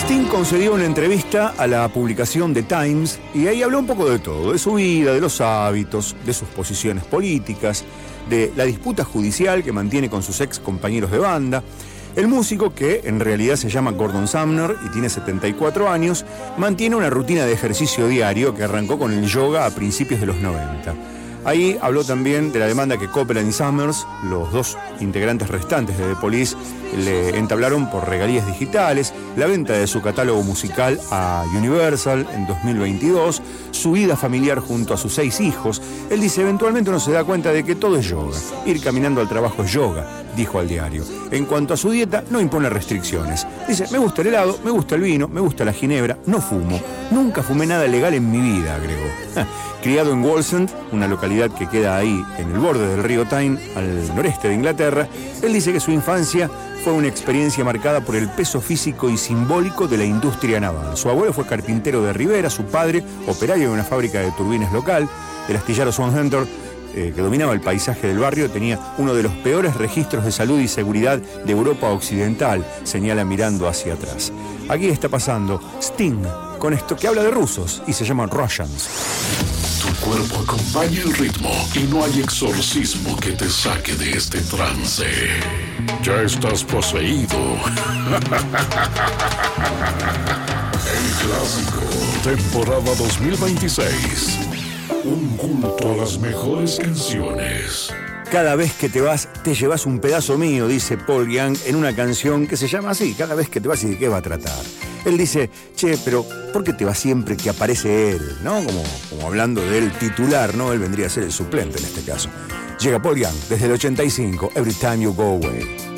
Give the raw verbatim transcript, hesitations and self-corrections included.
Sting concedió una entrevista a la publicación The Times y ahí habló un poco de todo, de su vida, de los hábitos, de sus posiciones políticas, de la disputa judicial que mantiene con sus ex compañeros de banda. El músico, que en realidad se llama Gordon Sumner y tiene setenta y cuatro años, mantiene una rutina de ejercicio diario que arrancó con el yoga a principios de los noventa. Ahí habló también de la demanda que Copeland y Summers, los dos integrantes restantes de The Police, le entablaron por regalías digitales, la venta de su catálogo musical a Universal en dos mil veintidós, su vida familiar junto a sus seis hijos. Él dice, eventualmente uno se da cuenta de que todo es yoga. Ir caminando al trabajo es yoga, dijo al diario. En cuanto a su dieta, no impone restricciones. Dice, me gusta el helado, me gusta el vino, me gusta la ginebra, no fumo. Nunca fumé nada legal en mi vida, agregó. Criado en Wallsend, una localidad que queda ahí en el borde del río Tyne, al noreste de Inglaterra, él dice que su infancia fue una experiencia marcada por el peso físico y simbólico de la industria naval. Su abuelo fue carpintero de Rivera, su padre operario en una fábrica de turbinas local. El astillero Swan Hunter, eh, que dominaba el paisaje del barrio, tenía uno de los peores registros de salud y seguridad de Europa Occidental, señala mirando hacia atrás. Aquí está pasando Sting con esto que habla de rusos y se llaman Russians. Tu cuerpo acompaña el ritmo y no hay exorcismo que te saque de este trance. Ya estás poseído. El clásico, temporada dos mil veintiséis. Un culto a las mejores canciones. Cada vez que te vas, te llevas un pedazo mío, dice Paul Young en una canción que se llama así, Cada vez que te vas. ¿Y de qué va a tratar? Él dice, che, pero ¿por qué te vas siempre que aparece él? ¿No? Como, como hablando del titular, ¿no? Él vendría a ser el suplente en este caso. Llega Paul Young desde el ochenta y cinco, Every Time You Go Away.